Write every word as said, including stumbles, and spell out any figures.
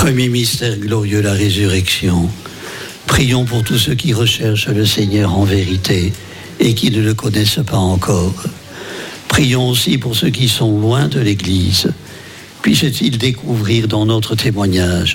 Premier mystère glorieux, la résurrection. Prions pour tous ceux qui recherchent le Seigneur en vérité et qui ne le connaissent pas encore. Prions aussi pour ceux qui sont loin de l'Église. Puisse-t-il découvrir dans notre témoignage